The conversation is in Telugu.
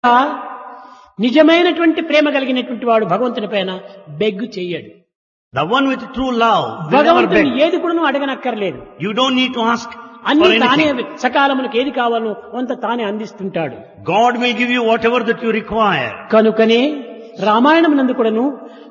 నిజమైనటువంటి ప్రేమ కలిగినటువంటి వాడు భగవంతుని పైన బెగ్గు చెయ్యడు. The one with true love will never భగవంతుని beg. ఏది కూడా అడగనక్కర్లేదు. You don't need to ask for అన్ని తానే anything. సకాలములకు ఏది కావాలో కొంత తానే అందిస్తుంటాడు. God will give you whatever that you require. కనుకనే రామాయణం నందు కూడాను